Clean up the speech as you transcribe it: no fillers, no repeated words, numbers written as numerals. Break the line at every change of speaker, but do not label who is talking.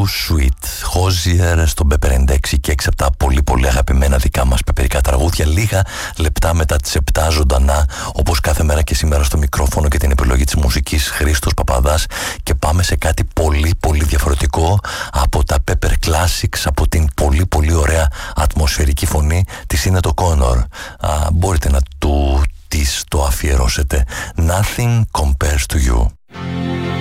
Too Sweet, Hozier στο Pepper 96 και 6 από τα πολύ πολύ αγαπημένα δικά μας πεπερικά τραγούδια, λίγα λεπτά μετά τις 7 ζωντανά, όπως κάθε μέρα και σήμερα, στο μικρόφωνο και την επιλογή της μουσικής Χρήστος Παπαδάς, και πάμε σε κάτι πολύ πολύ διαφορετικό από τα Pepper Classics, από την πολύ πολύ ωραία ατμοσφαιρική φωνή της είναι το Connor. Μπορείτε να της το αφιερώσετε. Nothing compares to you.